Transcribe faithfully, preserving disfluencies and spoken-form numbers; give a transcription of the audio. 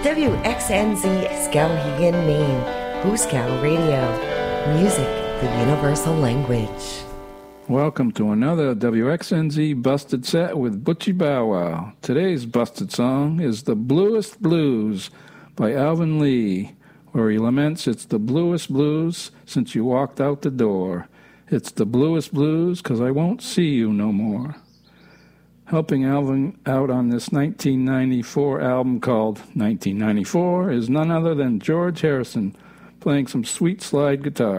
W X N Z Skowhegan, Maine, Hooskow Radio. Music, the universal language. Welcome to another W X N Z Busted Set with Butchie Bow Wow. Today's busted song is The Bluest Blues by Alvin Lee, where he laments it's the bluest blues since you walked out the door. It's the bluest blues 'cause I won't see you no more. Helping Alvin out on this nineteen ninety-four album called nineteen ninety-four is none other than George Harrison playing some sweet slide guitar.